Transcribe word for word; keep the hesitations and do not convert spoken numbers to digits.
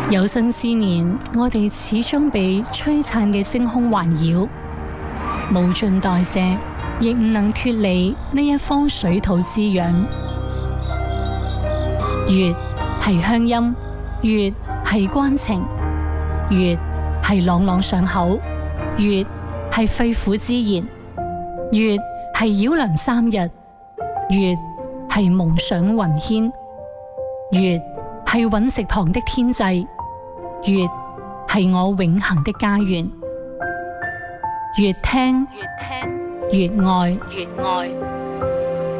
有生之年，我哋始終被璀璨嘅星空環繞，無盡代謝，亦唔能脫離呢一方水土滋養。月係鄉音，月係關情，月係朗朗上口，月係肺腑之言，月係繞梁三日，月係夢想雲牽，月係隕石旁的天際，月係我永恆的家園。越聽越聽越愛越愛。